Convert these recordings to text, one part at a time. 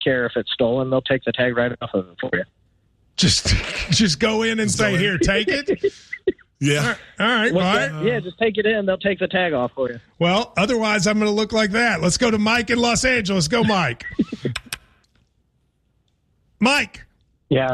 care if it's stolen. They'll take the tag right off of it for you. Just go in and say, here, take it. Yeah. All right. Yeah, just take it in. They'll take the tag off for you. Well, otherwise I'm going to look like that. Let's go to Mike in Los Angeles. Go, Mike. Mike. Yeah,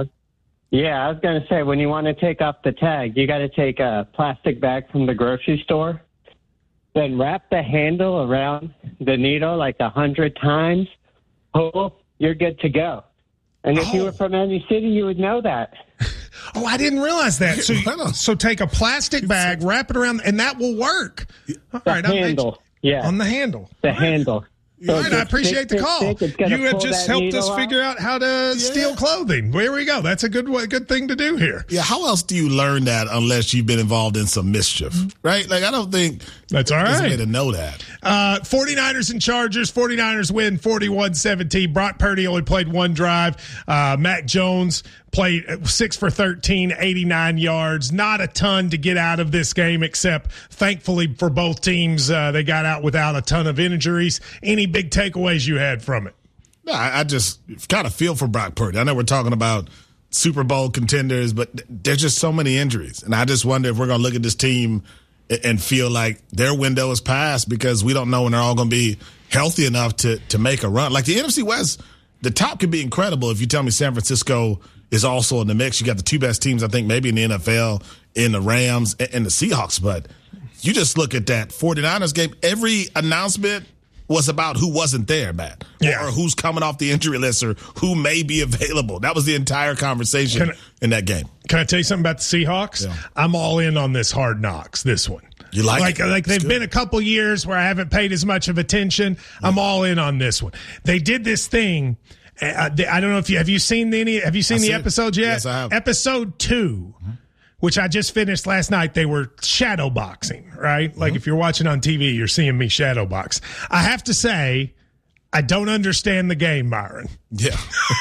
I was going to say, when you want to take off the tag, you got to take a plastic bag from the grocery store, then wrap the handle around the needle like 100 times. Pull, you're good to go. And if you were from any city, you would know that. Oh, I didn't realize that. So take a plastic bag, wrap it around, and that will work. All right, handle. Yeah. On the handle. The handle. So all right, I appreciate the call. You have just helped us figure out how to steal clothing. There we go. That's a good thing to do here. Yeah, how else do you learn that unless you've been involved in some mischief, right? Like, I don't think that's all right. There's a way to know that. 49ers and Chargers. 49ers win 41-17. Brock Purdy only played one drive. Mac Jones played 6 for 13, 89 yards. Not a ton to get out of this game, except thankfully for both teams, they got out without a ton of injuries. Any big takeaways you had from it? No, I just kind of feel for Brock Purdy. I know we're talking about Super Bowl contenders, but there's just so many injuries. And I just wonder if we're going to look at this team and feel like their window is past because we don't know when they're all going to be healthy enough to make a run. Like the NFC West, the top could be incredible if you tell me San Francisco is also in the mix. You got the two best teams, I think, maybe in the NFL, in the Rams and the Seahawks. But you just look at that 49ers game, every announcement was about who wasn't there, Matt, or who's coming off the injury list or who may be available. That was the entire conversation in that game. Can I tell you something about the Seahawks? Yeah. I'm all in on this Hard Knocks, this one. You like it? Like they've been a couple years where I haven't paid as much of attention. Yeah. I'm all in on this one. They did this thing. I don't know if have you seen the episodes yet? Yes, I have. Episode 2. Which I just finished last night. They were shadow boxing, right? Like if you're watching on TV, you're seeing me shadow box. I have to say, I don't understand the game, Myron. Yeah.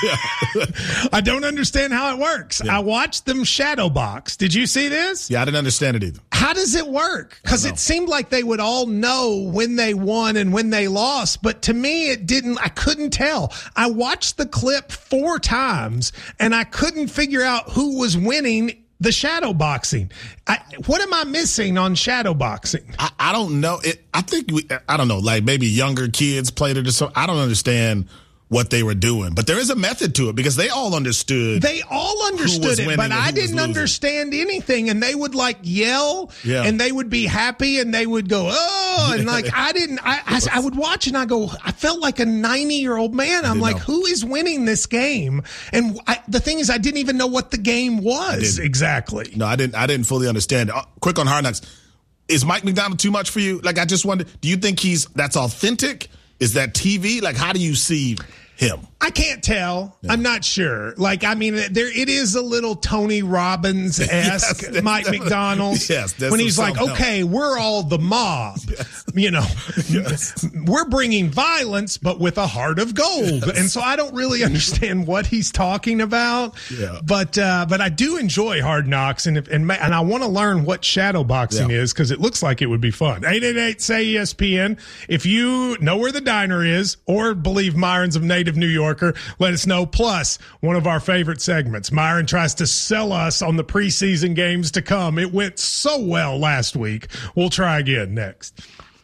I don't understand how it works. Yeah. I watched them shadow box. Did you see this? Yeah, I didn't understand it either. How does it work? Because it seemed like they would all know when they won and when they lost. But to me, it didn't. I couldn't tell. I watched the clip 4 times, and I couldn't figure out who was winning the shadow boxing. What am I missing on shadow boxing? I don't know. I think I don't know. Like maybe younger kids played it or something. I don't understand what they were doing, but there is a method to it because they all understood. They all understood it, but I didn't understand anything. And they would like yell, and they would be happy, and they would go, oh, and like I would watch, and I go, I felt like a 90-year-old man. I'm like, who is winning this game? And the thing is, I didn't even know what the game was exactly. No, I didn't fully understand. Quick on Hard Knocks, is Mike McDonald too much for you? Like, I just wonder, do you think that's authentic? Is that TV? Like, how do you see him? I can't tell. Yeah. I'm not sure. Like, I mean, it is a little Tony Robbins-esque, yes, Mike McDonald. Yes, when he's like, okay, we're all the mob. Yes. You know, we're bringing violence, but with a heart of gold. Yes. And so I don't really understand what he's talking about. Yeah. But I do enjoy Hard Knocks, and I want to learn what shadow boxing is because it looks like it would be fun. 888-SAY-ESPN. If you know where the diner is or believe Myron's of native New Yorker, let us know. Plus, one of our favorite segments. Myron tries to sell us on the preseason games to come. It went so well last week. We'll try again next.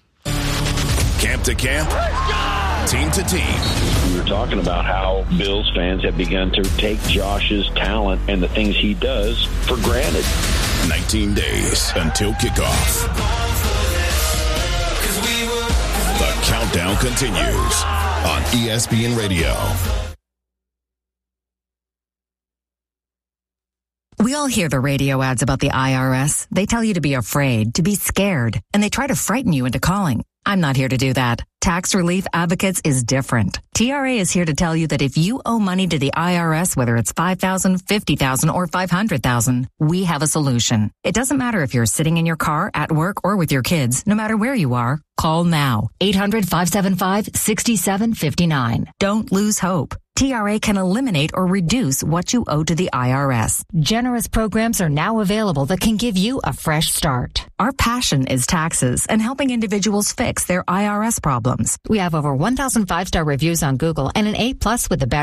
Camp to camp, team to team. We were talking about how Bills fans have begun to take Josh's talent and the things he does for granted. 19 days until kickoff. The countdown continues on ESPN Radio. We all hear the radio ads about the IRS. They tell you to be afraid, to be scared, and they try to frighten you into calling. I'm not here to do that. Tax Relief Advocates is different. TRA is here to tell you that if you owe money to the IRS, whether it's $5,000, $50,000, or $500,000, we have a solution. It doesn't matter if you're sitting in your car, at work, or with your kids. No matter where you are, call now. 800-575-6759. Don't lose hope. TRA can eliminate or reduce what you owe to the IRS. Generous programs are now available that can give you a fresh start. Our passion is taxes and helping individuals fix their IRS problems. problems. We have over 1,000 5-star reviews on Google and an A+ with the